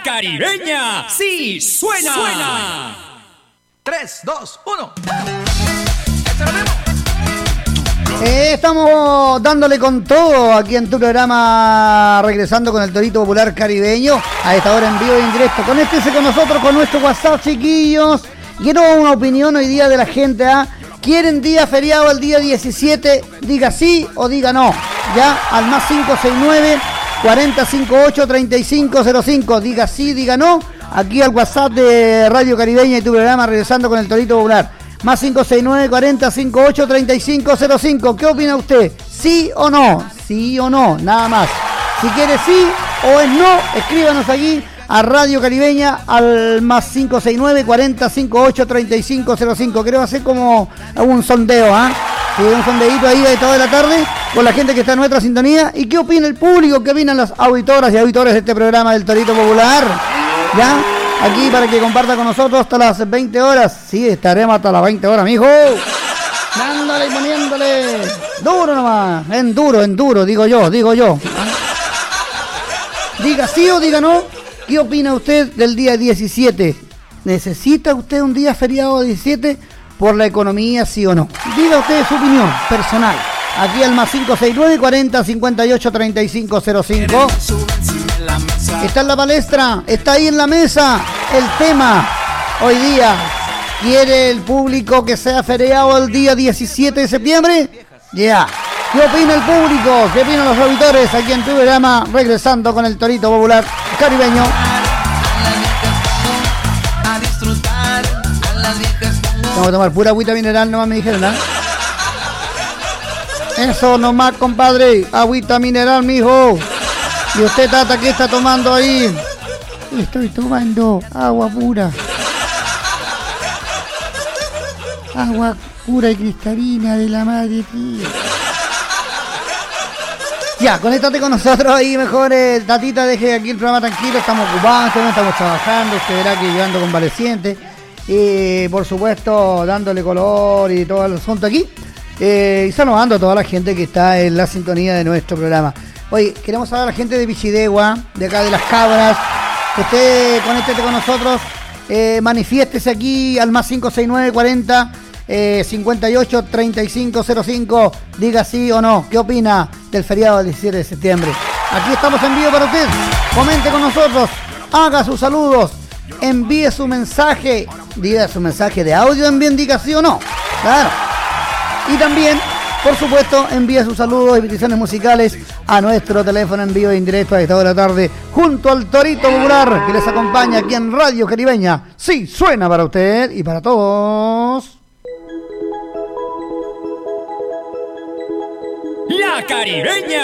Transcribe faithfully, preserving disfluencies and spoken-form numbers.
Caribeña sí suena. suena. tres, dos, uno. Eh, estamos dándole con todo aquí en tu programa, regresando con el Torito Popular Caribeño a esta hora en vivo e indirecto. Conéctese con nosotros con nuestro WhatsApp, chiquillos. Quiero una opinión hoy día de la gente. ¿ah? ¿Quieren día feriado el día diecisiete? Diga sí o diga no. Ya al más cinco seis nueve, cuarenta cincuenta y ocho, treinta y cinco cero cinco. Diga sí, diga no. Aquí al WhatsApp de Radio Caribeña y tu programa, regresando con el Torito Popular. Más cinco seis nueve, cuarenta cincuenta y ocho, treinta y cinco cero cinco. ¿Qué opina usted? ¿Sí o no? ¿Sí o no? Nada más. Si quiere sí o es no, escríbanos aquí a Radio Caribeña al más cinco seis nueve, cuarenta cincuenta y ocho, treinta y cinco cero cinco. Creo hacer como un sondeo, ¿ah? ¿eh? Sí, un sondeíto ahí a esta hora de la tarde con la gente que está en nuestra sintonía. ¿Y qué opina el público? ¿Qué opinan las auditoras y auditores de este programa del Torito Popular? ¿Ya? Aquí para que comparta con nosotros hasta las veinte horas. Sí, estaremos hasta las veinte horas, mijo. Dándole y poniéndole. Duro nomás. En duro, en duro, digo yo, digo yo. Diga sí o diga no. ¿Qué opina usted del día diecisiete? ¿Necesita usted un día feriado diecisiete por la economía, sí o no? Diga usted su opinión personal. Aquí al más cinco seis nueve, cuarenta cincuenta y ocho, treinta y cinco cero cinco. Está en la palestra, está ahí en la mesa el tema hoy día. ¿Quiere el público que sea feriado el día diecisiete de septiembre? Ya. Yeah. ¿Qué opina el público? ¿Qué opinan los auditores aquí en tu programa, regresando con el Torito Popular Caribeño? Vamos a tomar pura agüita mineral nomás, me dijeron, ¿ah? Eso nomás, compadre, agüita mineral, mijo. ¿Y usted, Tata, qué está tomando ahí? Estoy tomando agua pura. Agua pura y cristalina de la madre, tío. Ya, conéctate con nosotros ahí, mejor, eh, Tatita, deje aquí el programa tranquilo. Estamos ocupados, estamos trabajando. Usted verá que llevando convalecientes. Y, por supuesto, dándole color y todo el asunto aquí. Eh, y saludando a toda la gente que está en la sintonía de nuestro programa. Oye, queremos hablar a la gente de Pichidegua, de acá de Las Cabras. Usted conéctese con nosotros, eh, manifiéstese aquí al más cinco seis nueve, cuarenta, cincuenta y ocho, treinta y cinco cero cinco. Diga sí o no. ¿Qué opina del feriado del diecisiete de septiembre? Aquí estamos en vivo para usted. Comente con nosotros, haga sus saludos, envíe su mensaje, diga su mensaje de audio, envíe diga sí o no. Claro. Y también, por supuesto, envíe sus saludos y peticiones musicales a nuestro teléfono en vivo e indirecto a esta hora de la tarde, junto al Torito Popular que les acompaña aquí en Radio Caribeña. Sí, suena para usted y para todos. La Caribeña